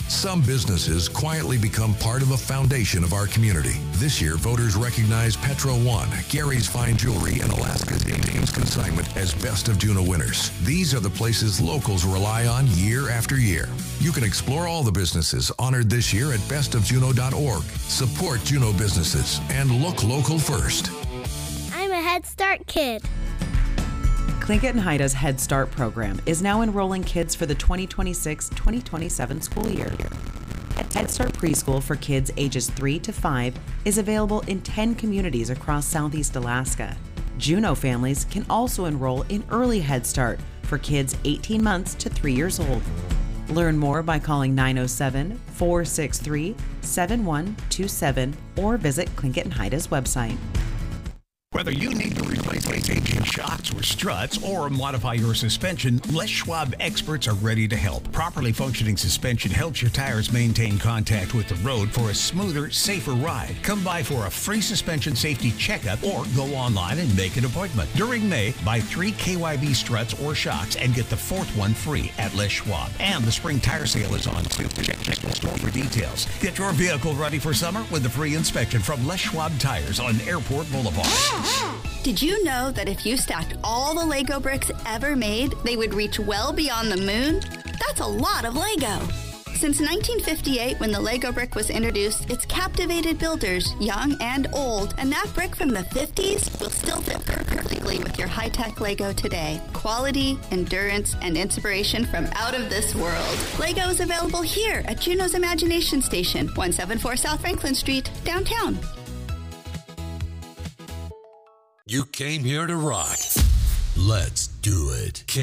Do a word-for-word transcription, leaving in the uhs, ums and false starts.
Some businesses quietly become part of a foundation of our community. This year, voters recognize Petro One, Gary's Fine Jewelry, and Alaska's Indians Consignment as Best of Juneau winners. These are the places locals rely on year after year. You can explore all the businesses honored this year at best of juneau dot org. Support Juneau businesses and look local first. I'm a Head Start kid. Tlingit and Haida's Head Start program is now enrolling kids for the twenty twenty-six twenty twenty-seven school year. Head Start preschool for kids ages three to five is available in ten communities across Southeast Alaska. Juneau families can also enroll in early Head Start for kids eighteen months to three years old. Learn more by calling nine oh seven, four six three, seven one two seven or visit Tlingit and Haida's website. Whether you need to replace aging shocks or struts or modify your suspension, Les Schwab experts are ready to help. Properly functioning suspension helps your tires maintain contact with the road for a smoother, safer ride. Come by for a free suspension safety checkup or go online and make an appointment. During May, buy three K Y B struts or shocks and get the fourth one free at Les Schwab. And the spring tire sale is on too. Check the store for details. Get your vehicle ready for summer with the free inspection from Les Schwab Tires on Airport Boulevard. Did you know that if you stacked all the Lego bricks ever made, they would reach well beyond the moon? That's a lot of Lego. Since nineteen fifty-eight, when the Lego brick was introduced, it's captivated builders, young and old, and that brick from the fifties will still fit perfectly with your high-tech Lego today. Quality, endurance, and inspiration from out of this world. Lego is available here at Juneau's Imagination Station, one seventy-four South Franklin Street, downtown. You came here to rock. Let's do it.